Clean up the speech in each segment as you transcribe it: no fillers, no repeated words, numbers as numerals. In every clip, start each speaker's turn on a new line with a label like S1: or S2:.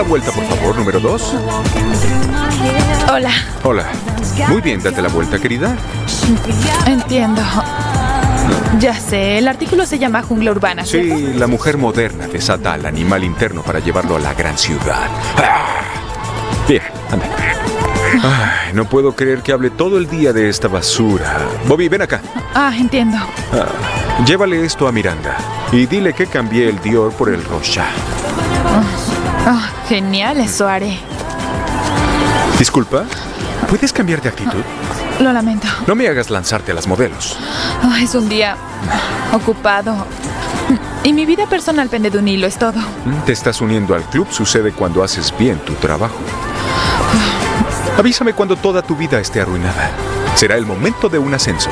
S1: la vuelta, por favor, número 2.
S2: Hola.
S1: Hola. Muy bien, date la vuelta, querida.
S2: Entiendo. Ya sé, el artículo se llama Jungla Urbana, ¿cierto?
S1: Sí, la mujer moderna desata al animal interno para llevarlo a la gran ciudad. Bien, anda. Ay, no puedo creer que hable todo el día de esta basura. Bobby, ven acá.
S2: Entiendo.
S1: Llévale esto a Miranda y dile que cambié el Dior por el Rocha.
S2: Genial, eso haré.
S1: Disculpa, ¿puedes cambiar de actitud?
S2: Lo lamento.
S1: No me hagas lanzarte a las modelos.
S2: Es un día ocupado. Y mi vida personal pende de un hilo, es todo.
S1: Te estás uniendo al club, sucede cuando haces bien tu trabajo. Avísame cuando toda tu vida esté arruinada. Será el momento de un ascenso.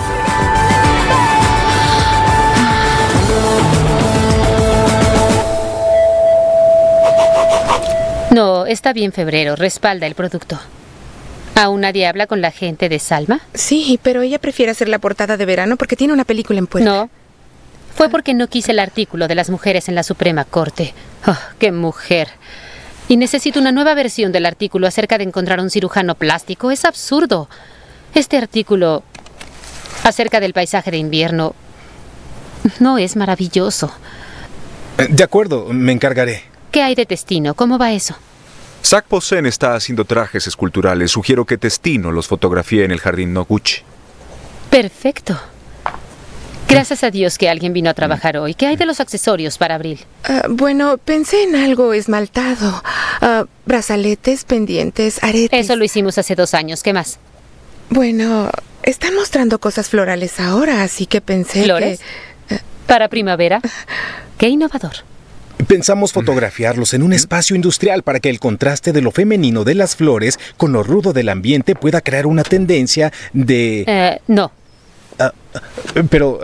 S3: No, está bien, Febrero. Respalda el producto. ¿Aún nadie habla con la gente de Salma?
S4: Sí, pero ella prefiere hacer la portada de verano porque tiene una película en puerta.
S3: No. Fue porque no quise el artículo de las mujeres en la Suprema Corte. ¡Oh, qué mujer! Y necesito una nueva versión del artículo acerca de encontrar un cirujano plástico. Es absurdo. Este artículo acerca del paisaje de invierno no es maravilloso.
S5: De acuerdo, me encargaré.
S3: ¿Qué hay de Testino? ¿Cómo va eso?
S1: Zach Posen está haciendo trajes esculturales. Sugiero que Testino los fotografíe en el jardín Noguchi.
S3: Perfecto. Gracias a Dios que alguien vino a trabajar hoy. ¿Qué hay de los accesorios para abril?
S4: Bueno, pensé en algo esmaltado. Brazaletes, pendientes, aretes.
S3: Eso lo hicimos hace 2 años. ¿Qué más?
S4: Bueno, están mostrando cosas florales ahora, así que pensé
S3: ¿Flores?
S4: que...
S3: ¿Para primavera? ¡Qué innovador!
S5: Pensamos fotografiarlos en un espacio industrial para que el contraste de lo femenino de las flores con lo rudo del ambiente pueda crear una tendencia de...
S3: No.
S5: Pero...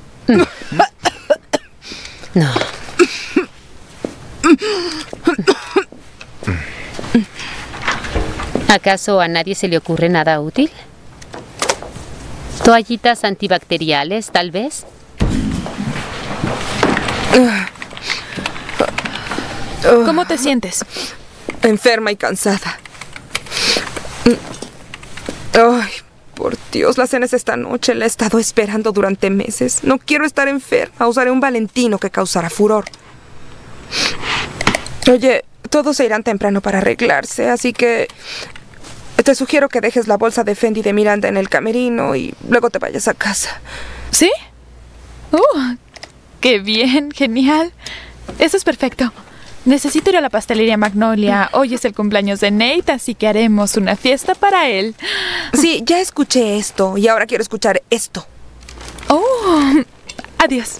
S3: No. ¿Acaso a nadie se le ocurre nada útil? ¿Toallitas antibacteriales, tal vez?
S2: ¿Cómo te sientes?
S4: Enferma y cansada. Ay, por Dios, la cena es esta noche. La he estado esperando durante meses. No quiero estar enferma. Usaré un Valentino que causará furor. Oye, todos se irán temprano para arreglarse, así que te sugiero que dejes la bolsa de Fendi de Miranda en el camerino y luego te vayas a casa.
S2: ¿Sí? ¡Qué bien! ¡Genial! Eso es perfecto. Necesito ir a la pastelería Magnolia. Hoy es el cumpleaños de Nate, así que haremos una fiesta para él.
S4: Sí, ya escuché esto y ahora quiero escuchar esto.
S2: Adiós.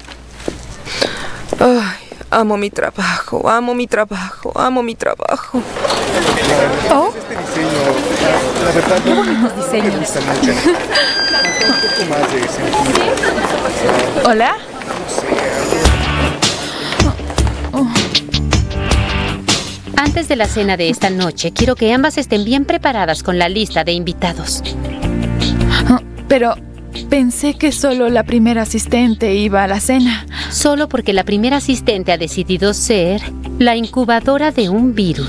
S4: Ay, amo mi trabajo, amo mi trabajo, amo mi trabajo.
S5: Este diseño, la verdad,
S2: qué bonitos diseños. ¿Hola?
S3: Antes de la cena de esta noche, quiero que ambas estén bien preparadas con la lista de invitados.
S2: Pero pensé que solo la primera asistente iba a la cena.
S3: Solo porque la primera asistente ha decidido ser la incubadora de un virus.